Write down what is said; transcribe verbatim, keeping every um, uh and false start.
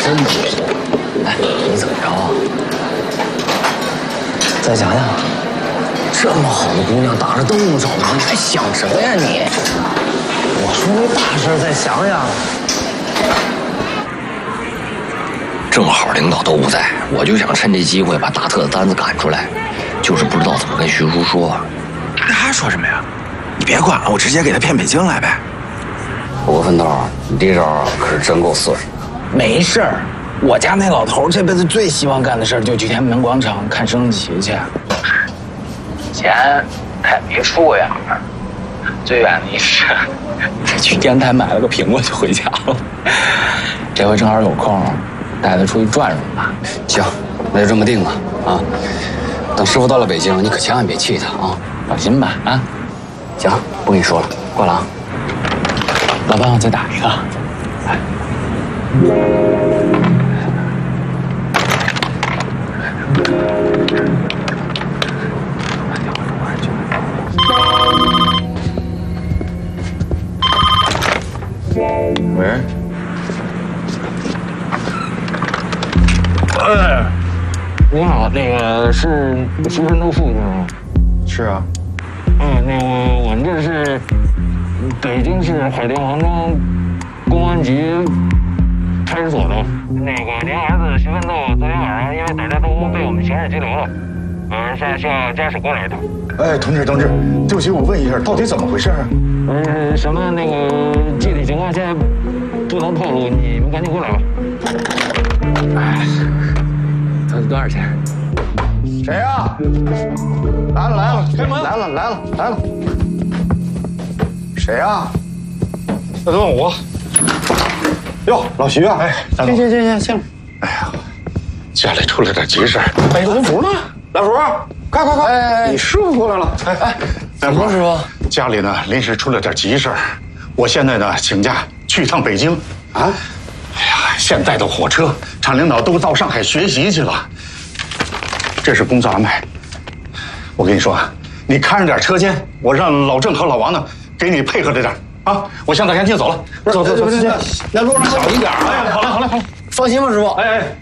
真不错。哎，你怎么着啊？再想想，这么好的姑娘打着灯笼找你，你还想什么呀你？我说那大事再想想。正好领导都不在，我就想趁这机会把大特的单子赶出来，就是不知道怎么跟徐叔说。 那还说什么呀？你别管了，我直接给他骗北京来呗。 不过分头，你这招可是真够损的。 没事儿，我家那老头这辈子最希望干的事儿就去天安门广场看升旗去。钱他也没出过远门，最远的一次他去电台买了个苹果就回家了。这回正好有空，带他出去转转吧。 行，那就这么定了啊。等师傅到了北京，你可千万别气他啊。 放心吧，啊。 行，不跟你说了，挂了啊。 老帮我再打一个。哎。 喂。 哎，你好，那个是徐分州副局吗？ 是啊。 嗯，那个我们这是北京市海淀黄庄公安局派出所的。那个您儿子徐分豆昨天晚上因为打架斗殴被我们刑事拘留了，呃，现在需要家属过来一趟。 哎，同志同志，对不起，我问一下，到底怎么回事啊？ 呃，什么那个具体情况现在不能透露，你们赶紧过来吧。 哎，到底多少钱？ 谁呀？来了来了，开门！来了来了来了。谁呀？ 那都问我。 哟，老徐啊！哎，大行行行行行。 哎呀，家里出了点急事。 哎，老福呢？ 老福，快快快！ 哎， 你师傅过来了。哎哎， 怎么了，师傅？ 家里呢临时出了点急事儿，我现在呢请假去一趟北京。啊？哎呀，现在的火车，厂领导都到上海学习去了。这是工作安排。我跟你说啊，你看着点车间，我让老郑和老王呢给你配合着点啊。我现在赶紧走了，走走走， 那路上小一点啊！ 哎，好嘞好嘞好嘞， 放心吧，师傅。 哎哎。